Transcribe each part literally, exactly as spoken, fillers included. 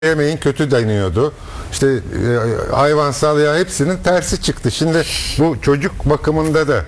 yemeğin kötü deniyordu. İşte e, hayvansal yağ hepsinin tersi çıktı. Şimdi bu çocuk bakımında da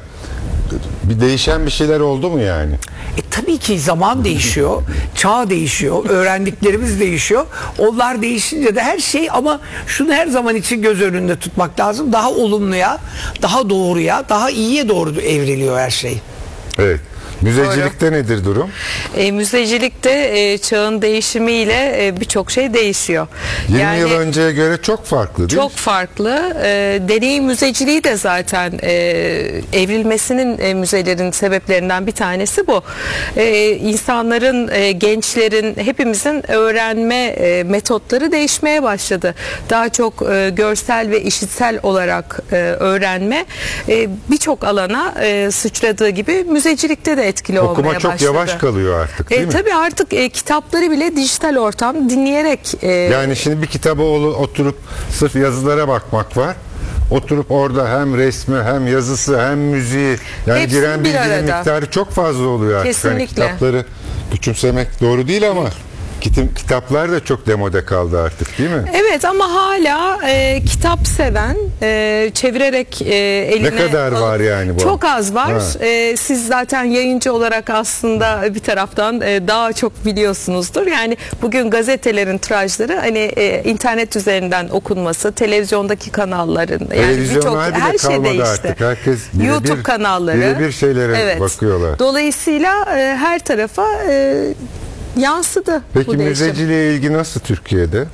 bir değişen bir şeyler oldu mu yani? E, tabii ki zaman değişiyor, çağ değişiyor, öğrendiklerimiz değişiyor. Onlar değişince de her şey, ama şunu her zaman için göz önünde tutmak lazım. Daha olumluya, daha doğruya, daha iyiye doğru evriliyor her şey. Evet. Müzecilikte Doğru. nedir durum? E, müzecilikte e, çağın değişimiyle e, birçok şey değişiyor. yirmi yani, yıl önceye göre çok farklı değil Çok mi? farklı. E, deneyim müzeciliği de zaten e, evrilmesinin e, müzelerin sebeplerinden bir tanesi bu. E, insanların, e, gençlerin, hepimizin öğrenme e, metotları değişmeye başladı. Daha çok e, görsel ve işitsel olarak e, öğrenme e, birçok alana e, sıçradığı gibi müzecilikte de etkili Okuma olmaya çok başladı. yavaş kalıyor artık değil e, mi? Tabii artık e, kitapları bile dijital ortam dinleyerek. E, yani şimdi bir kitaba oturup sırf yazılara bakmak var. Oturup orada hem resmi hem yazısı hem müziği, yani Hepsinin giren bilginin arada. miktarı çok fazla oluyor artık. Kesinlikle. Yani kitapları küçümsemek doğru değil ama kitaplar da çok demode kaldı artık değil mi? Evet, ama hala e, kitap seven, e, çevirerek e, eline... Ne kadar var yani bu? Çok az var. E, siz zaten yayıncı olarak aslında bir taraftan e, daha çok biliyorsunuzdur. Yani bugün gazetelerin tirajları hani e, internet üzerinden okunması, televizyondaki kanalların, yani birçok her şey değişti. Artık. Herkes bire YouTube bir, kanalları. Birebir şeylere evet. bakıyorlar. Dolayısıyla e, her tarafa e, yansıdı. Peki bu müzeciliğe ilgi nasıl Türkiye'de?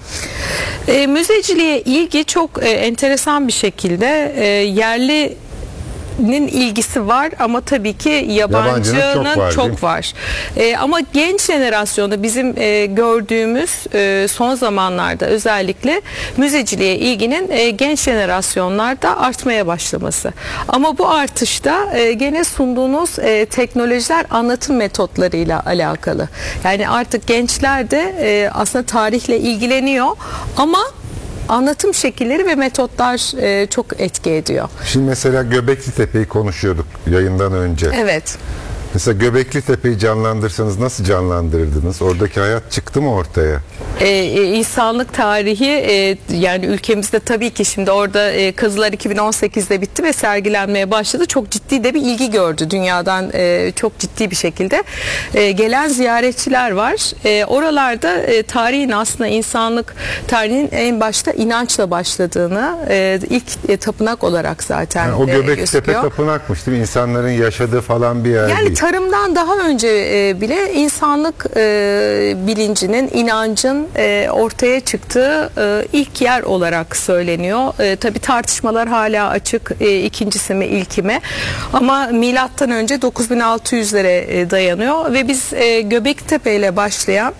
E, müzeciliğe ilgi çok e, enteresan bir şekilde e, yerli nin ilgisi var, ama tabii ki yabancının çok var. Çok var. E, ama genç jenerasyonda bizim e, gördüğümüz e, son zamanlarda özellikle müzeciliğe ilginin e, genç jenerasyonlarda artmaya başlaması. Ama bu artışta e, gene sunduğunuz e, teknolojiler anlatım metotlarıyla alakalı. Yani artık gençler de e, aslında tarihle ilgileniyor, ama anlatım şekilleri ve metotlar e, çok etki ediyor. Şimdi mesela Göbekli Tepe'yi konuşuyorduk yayından önce. Evet. Mesela Göbekli Tepe'yi canlandırsanız nasıl canlandırırdınız? Oradaki hayat çıktı mı ortaya? Ee, e, insanlık tarihi e, yani ülkemizde tabii ki şimdi orada e, Kazılar iki bin on sekizde bitti ve sergilenmeye başladı. Çok ciddi de bir ilgi gördü dünyadan, e, çok ciddi bir şekilde. E, gelen ziyaretçiler var. E, oralarda e, tarihin, aslında insanlık tarihinin en başta inançla başladığını, e, ilk e, tapınak olarak zaten yani o Göbekli e, Tepe tapınakmış değil mi? İnsanların yaşadığı falan bir yer yani değil. Tarımdan daha önce e, bile insanlık e, bilincinin, inancın e, ortaya çıktığı e, ilk yer olarak söyleniyor. E, tabii tartışmalar hala açık. E, ikincisi mi, ilki mi? Ama milattan önce dokuz bin altı yüzlere e, dayanıyor ve biz e, Göbektepe ile başlayan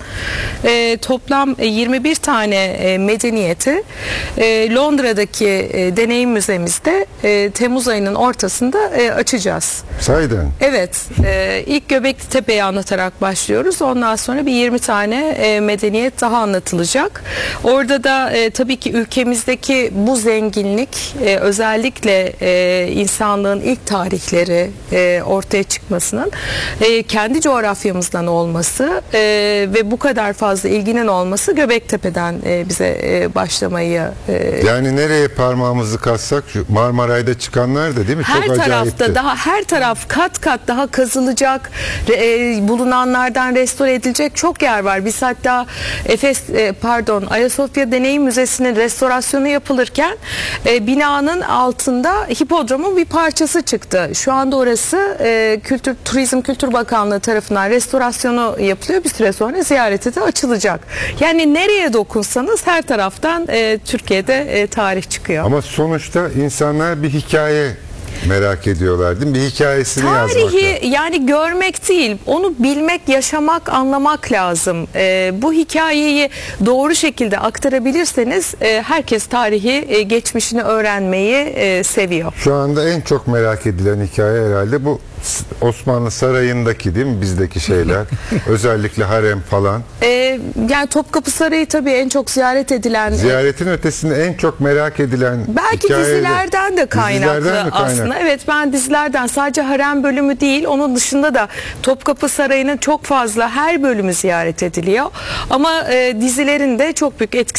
e, toplam yirmi bir tane e, medeniyeti e, Londra'daki e, deneyim müzemizde e, Temmuz ayının ortasında e, açacağız. Sahiden. Evet. E, ilk Göbekli Tepe'yi anlatarak başlıyoruz. Ondan sonra bir yirmi tane e, medeniyet daha anlatılacak. Orada da e, tabii ki ülkemizdeki bu zenginlik, e, özellikle e, insanlığın ilk tarihleri e, ortaya çıkmasının e, kendi coğrafyamızdan olması e, ve bu kadar fazla ilginin olması Göbektepe'den e, bize e, başlamayı e, yani nereye parmağımızı kassak şu Marmaray'da çıkanlar da değil mi? Her Çok tarafta acayipti. daha her taraf kat kat daha kazılacak, e, bulunanlardan restore edilecek çok yer var. Biz hatta Efes e, pardon Ayasofya Deneyim Müzesi'nin restorasyonu yapılırken e, binanın altında hipodromun bir parçası çıktı. Şu anda orası e, Kültür Turizm Kültür Bakanlığı tarafından restorasyonu yapılıyor. Bir süre sonra ziyarete de açılacak. Yani nereye dokunsanız her taraftan e, Türkiye'de e, tarih çıkıyor. Ama sonuçta insanlar bir hikaye merak ediyorlar değil mi? Bir hikayesini yazmak. Tarihi yani görmek değil, onu bilmek, yaşamak, anlamak lazım. Ee, bu hikayeyi doğru şekilde aktarabilirseniz e, herkes tarihi, e, geçmişini öğrenmeyi e, seviyor. Şu anda en çok merak edilen hikaye herhalde bu Osmanlı Sarayı'ndaki değil mi bizdeki şeyler? Özellikle harem falan. Ee, yani Topkapı Sarayı tabii en çok ziyaret edilen. Ziyaretin ötesinde en çok merak edilen belki hikayede, dizilerden de kaynaklı dizilerden de kaynak. aslında. Evet, ben dizilerden sadece harem bölümü değil, onun dışında da Topkapı Sarayı'nın çok fazla her bölümü ziyaret ediliyor. Ama e, dizilerin de çok büyük etkisi